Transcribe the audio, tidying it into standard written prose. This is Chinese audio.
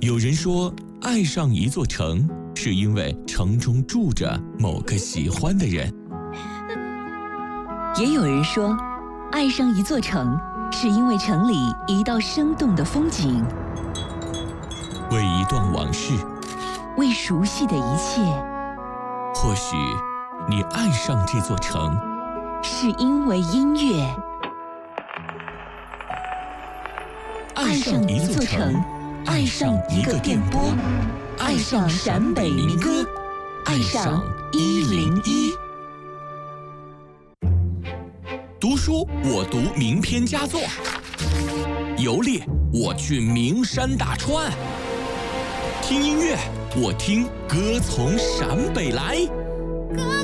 有人说，爱上一座城，是因为城中住着某个喜欢的人。 也有人说，爱上一座城，是因为城里一道生动的风景， 为一段往事， 为熟悉的一切。 或许你爱上这座城， 是因为音乐。 爱上一座城，爱上一个电波，爱上陕北民歌，爱上101。读书我读名篇佳作，游猎我去名山大川，听音乐我听歌从陕北来。